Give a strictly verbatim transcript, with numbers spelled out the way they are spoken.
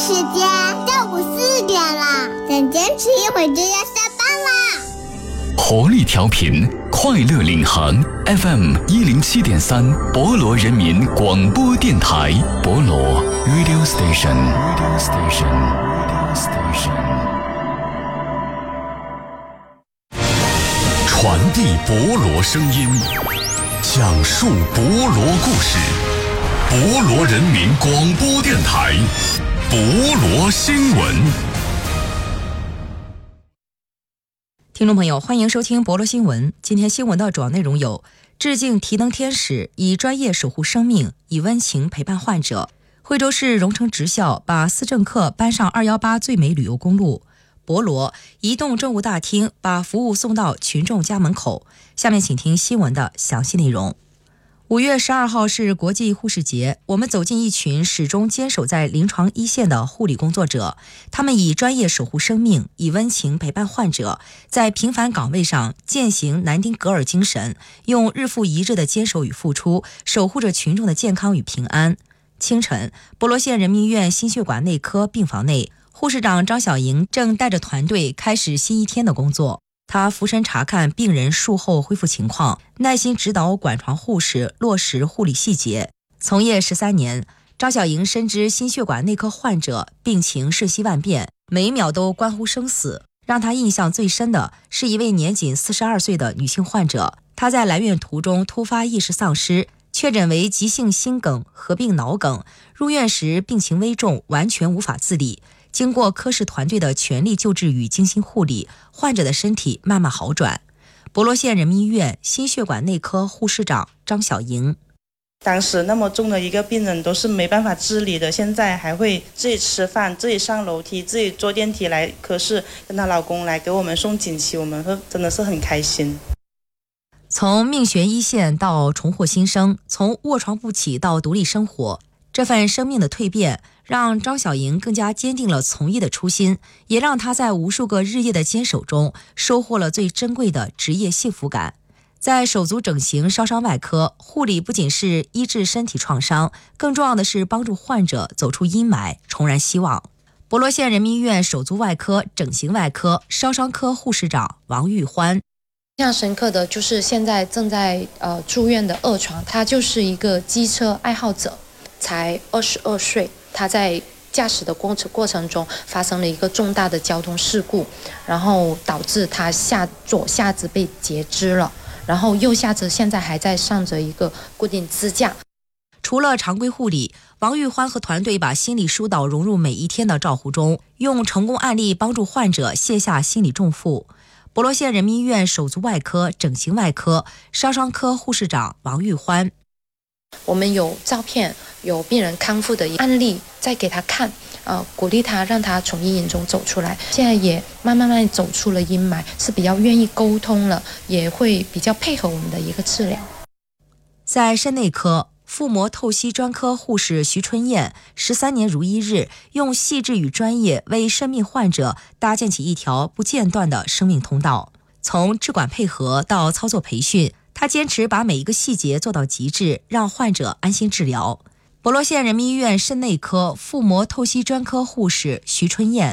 时间，下午四点了，再坚持一会就要下班啦。 活力调频，快乐领航 F M 一零七点三，博罗人民广播电台，博罗 Radio Station Radio Station Radio Station， 传递博罗声音，讲述博罗故事，博罗人民广播电台，博罗新闻。 听众朋友，欢迎收听博罗新闻。今天新闻的主要内容有：致敬提灯天使，以专业守护生命，以温情陪伴患者；惠州市荣成职校把思政客搬上二一八最美旅游公路；博罗移动政务大厅把服务送到群众家门口。下面请听新闻的详细内容。五月十二号是国际护士节，我们走进一群始终坚守在临床一线的护理工作者，他们以专业守护生命，以温情陪伴患者，在平凡岗位上践行南丁格尔精神，用日复一日的坚守与付出，守护着群众的健康与平安。清晨，博罗县人民医院心血管内科病房内，护士长张小莹正带着团队开始新一天的工作。他俯身查看病人术后恢复情况，耐心指导管床护士落实护理细节。从业十三年，张小莹深知心血管内科患者病情瞬息万变，每一秒都关乎生死。让他印象最深的是一位年仅四十二岁的女性患者，她在来院途中突发意识丧失，确诊为急性心梗合并脑梗，入院时病情危重，完全无法自理。经过科室团队的全力救治与精心护理，患者的身体慢慢好转。博罗县人民医院心血管内科护士长张小莹： 当时那么重的一个病人都是没办法自理的，现在还会自己吃饭，自己上楼梯，自己坐电梯来科室，跟她老公来给我们送锦旗，我们真的是很开心。 从命悬一线到重获新生，从卧床不起到独立生活，这份生命的蜕变让张小莹更加坚定了从医的初心，也让她在无数个日夜的坚守中收获了最珍贵的职业幸福感。在手足整形烧伤外科，护理不仅是医治身体创伤，更重要的是帮助患者走出阴霾，重燃希望。博罗县人民医院手足外科、整形外科、烧伤科护士长王玉欢： 印象深刻的就是现在正在呃住院的二床，他就是一个机车爱好者，才二十二岁，他在驾驶的过程过程中发生了一个重大的交通事故，然后导致他下左下肢被截肢了，然后右下肢现在还在上着一个固定支架。 除了常规护理，王玉欢和团队把心理疏导融入每一天的照护中，用成功案例帮助患者卸下心理重负。博罗县人民医院手足外科、整形外科、烧伤科护士长王玉欢： 我们有照片，有病人康复的案例再给他看，呃，鼓励他，让他从阴影中走出来。现在也慢慢慢走出了阴霾，是比较愿意沟通了，也会比较配合我们的一个治疗。 在肾内科，腹膜透析专科护士徐春燕十三年如一日，用细致与专业为肾病患者搭建起一条不间断的生命通道。从治管配合到操作培训，他坚持把每一个细节做到极致，让患者安心治疗。博罗县人民医院肾内科腹膜透析专科护士徐春燕：